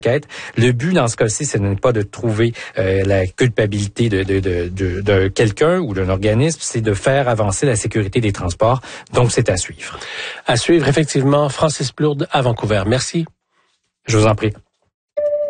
Le but dans ce cas-ci, ce n'est pas de trouver la culpabilité de quelqu'un ou d'un organisme, c'est de faire avancer la sécurité des transports. Donc, c'est à suivre. À suivre, effectivement. Francis Plourde à Vancouver. Merci. Je vous en prie.